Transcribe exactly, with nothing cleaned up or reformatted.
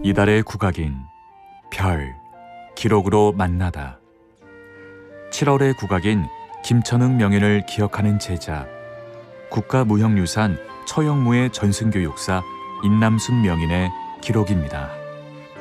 이달의 국악인 별, 기록으로 만나다. 칠월의 국악인 김천흥 명인을 기억하는 제자, 국가무형유산 처형무의 전승교육사 인남순 명인의 기록입니다.